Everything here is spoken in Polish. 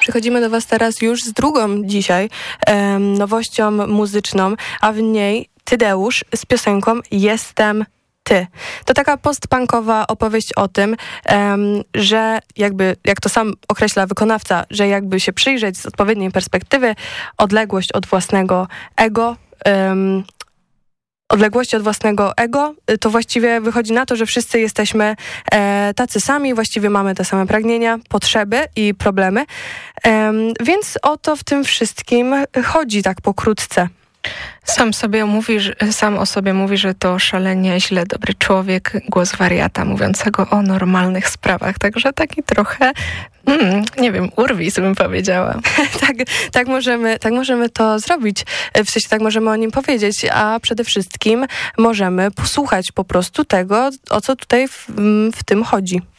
Przychodzimy do was teraz już z drugą dzisiaj nowością muzyczną, a w niej Tadeusz z piosenką Jestem Ty. To taka postpunkowa opowieść o tym, że jakby, jak to sam określa wykonawca, że jakby się przyjrzeć z odpowiedniej perspektywy, odległość od własnego ego, to właściwie wychodzi na to, że wszyscy jesteśmy tacy sami, właściwie mamy te same pragnienia, potrzeby i problemy, więc o to w tym wszystkim chodzi tak pokrótce. Sam o sobie mówi, że to szalenie źle dobry człowiek, głos wariata mówiącego o normalnych sprawach. Także taki trochę, nie wiem, urwis bym powiedziała. tak możemy to zrobić. W sensie tak możemy o nim powiedzieć, a przede wszystkim możemy posłuchać po prostu tego, o co tutaj w tym chodzi.